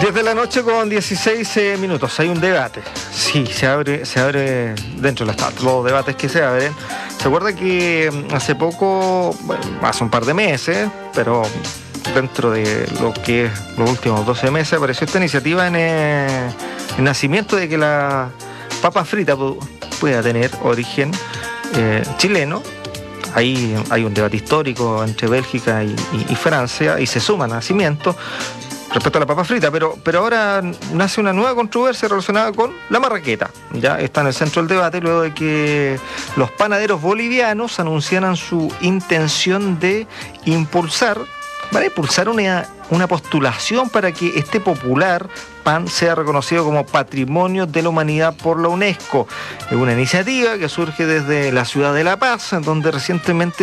10 de la noche con 16 minutos. Hay un debate. Sí, se abre dentro de los debates que se abren. ¿Se acuerda que hace poco, bueno, hace un par de meses, pero dentro de lo que es los últimos 12 meses, apareció esta iniciativa en el nacimiento de que la papa frita pueda tener origen chileno? Ahí hay un debate histórico entre Bélgica y Francia, y se suma nacimiento respecto a la papa frita, pero ahora nace una nueva controversia relacionada con la marraqueta. Ya está en el centro del debate luego de que los panaderos bolivianos anunciaran su intención de impulsar una postulación para que este popular pan sea reconocido como Patrimonio de la Humanidad por la UNESCO. Es una iniciativa que surge desde la ciudad de La Paz, en donde recientemente